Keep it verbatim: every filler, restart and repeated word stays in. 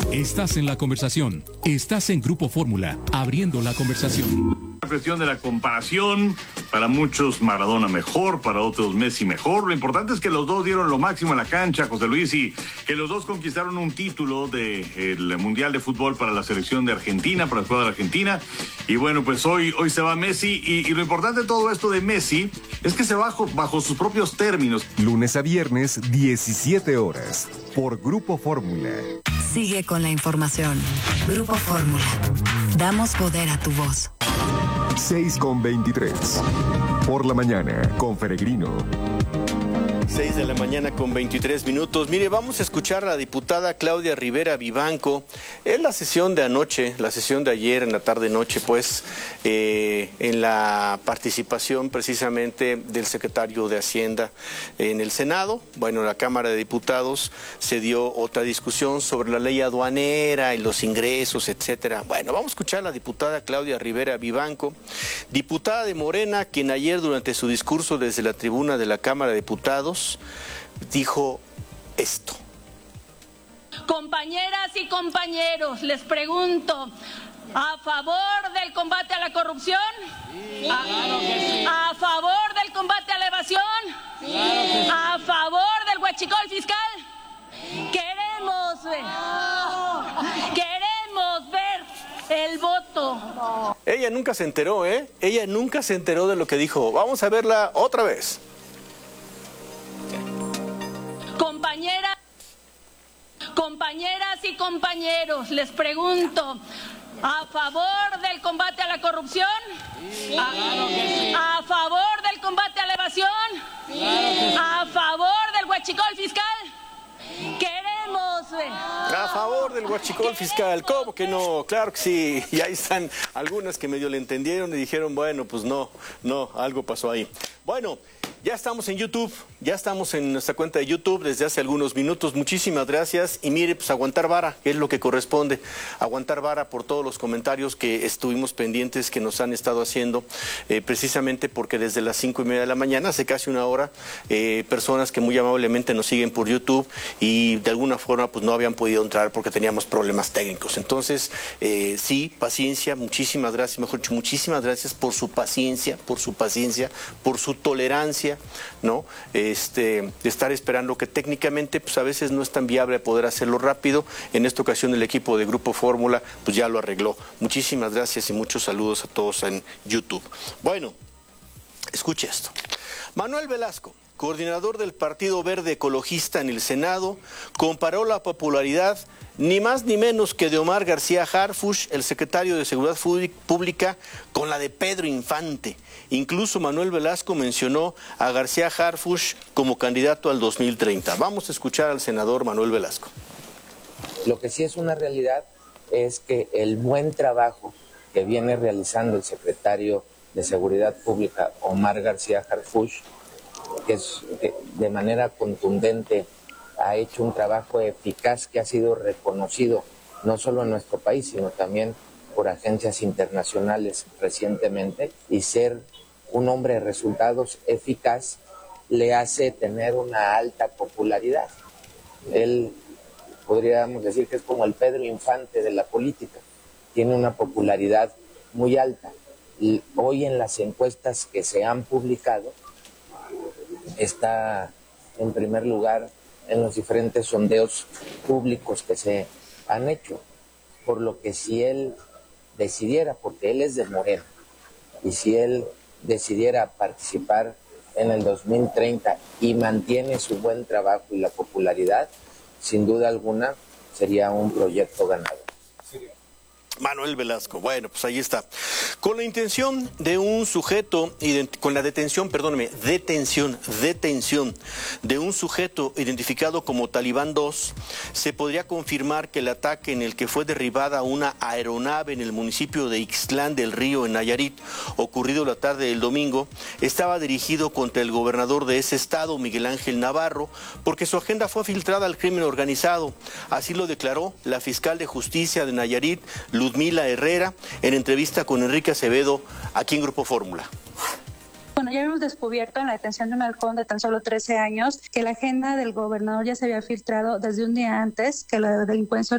Estás en la conversación. Estás en Grupo Fórmula, abriendo la conversación. La cuestión de la comparación, para muchos Maradona mejor, para otros Messi mejor. Lo importante es que los dos dieron lo máximo en la cancha, José Luis, y que los dos conquistaron un título del Mundial de Fútbol para la selección de Argentina, para el juego de Argentina. Y bueno, pues hoy, hoy se va Messi, y, y lo importante de todo esto de Messi es que se va bajo, bajo sus propios términos. Lunes a viernes, diecisiete horas, por Grupo Fórmula. Sigue con la información. Grupo Fórmula. Damos poder a tu voz. seis con veintitrés. Por la mañana, con Peregrino. seis de la mañana con veintitrés minutos. Mire, vamos a escuchar a la diputada Claudia Rivera Vivanco. Es la sesión de anoche, la sesión de ayer en la tarde-noche, pues, eh, en la participación precisamente del secretario de Hacienda en el Senado. Bueno, en la Cámara de Diputados se dio otra discusión sobre la ley aduanera y los ingresos, etcétera. Bueno, vamos a escuchar a la diputada Claudia Rivera Vivanco, diputada de Morena, quien ayer durante su discurso desde la tribuna de la Cámara de Diputados dijo esto. Compañeras y compañeros, les pregunto, ¿a favor del combate a la corrupción? Sí, ¿A, claro que sí. ¿A favor del combate a la evasión? Sí, claro que sí. ¿A favor del huachicol fiscal? Queremos ver, queremos ver el voto. Ella nunca se enteró, ¿eh? Ella nunca se enteró de lo que dijo. Vamos a verla otra vez. Compañeras, compañeras y compañeros, les pregunto, ¿a favor del combate a la corrupción? Sí, claro que sí. ¿A favor del combate a la evasión? Claro que sí. ¿A favor del huachicol fiscal? Queremos ver. A favor del huachicol fiscal, ¿cómo que no? Claro que sí, y ahí están algunas que medio le entendieron y dijeron, bueno, pues no, no, algo pasó ahí. Bueno, ya estamos en YouTube, ya estamos en nuestra cuenta de YouTube desde hace algunos minutos. Muchísimas gracias. Y mire, pues aguantar vara, que es lo que corresponde. Aguantar vara por todos los comentarios que estuvimos pendientes, que nos han estado haciendo, eh, precisamente porque desde las cinco y media de la mañana, hace casi una hora, eh, personas que muy amablemente nos siguen por YouTube y de alguna forma pues no habían podido entrar porque teníamos problemas técnicos. Entonces, eh, sí, paciencia, muchísimas gracias, mejor dicho, muchísimas gracias por su paciencia, por su paciencia, por su tolerancia, ¿no? Este, de estar esperando que técnicamente pues a veces no es tan viable poder hacerlo rápido. En esta ocasión el equipo de Grupo Fórmula pues ya lo arregló. Muchísimas gracias y muchos saludos a todos en YouTube. Bueno, escuche esto. Manuel Velasco, coordinador del Partido Verde Ecologista en el Senado, comparó la popularidad ni más ni menos que de Omar García Harfuch, el secretario de Seguridad Pública, con la de Pedro Infante. Incluso Manuel Velasco mencionó a García Harfuch como candidato al dos mil treinta. Vamos a escuchar al senador Manuel Velasco. Lo que sí es una realidad es que el buen trabajo que viene realizando el secretario de Seguridad Pública, Omar García Harfuch, que es que de manera contundente ha hecho un trabajo eficaz que ha sido reconocido no solo en nuestro país, sino también por agencias internacionales recientemente, y ser un hombre de resultados eficaz le hace tener una alta popularidad. Él, podríamos decir que es como el Pedro Infante de la política, tiene una popularidad muy alta. Y hoy en las encuestas que se han publicado, está en primer lugar en los diferentes sondeos públicos que se han hecho, por lo que si él decidiera, porque él es de Morena, y si él decidiera participar en el dos mil treinta y mantiene su buen trabajo y la popularidad, sin duda alguna sería un proyecto ganador. Manuel Velasco, bueno, pues ahí está. Con la intención de un sujeto, con la detención, perdóneme, detención, detención de un sujeto identificado como Talibán dos, se podría confirmar que el ataque en el que fue derribada una aeronave en el municipio de Ixtlán del Río, en Nayarit, ocurrido la tarde del domingo, estaba dirigido contra el gobernador de ese estado, Miguel Ángel Navarro, porque su agenda fue filtrada al crimen organizado. Así lo declaró la fiscal de justicia de Nayarit, Ludmila Herrera, en entrevista con Enrique Acevedo, aquí en Grupo Fórmula. Bueno, ya hemos descubierto en la detención de un halcón de tan solo trece años que la agenda del gobernador ya se había filtrado desde un día antes, que la delincuencia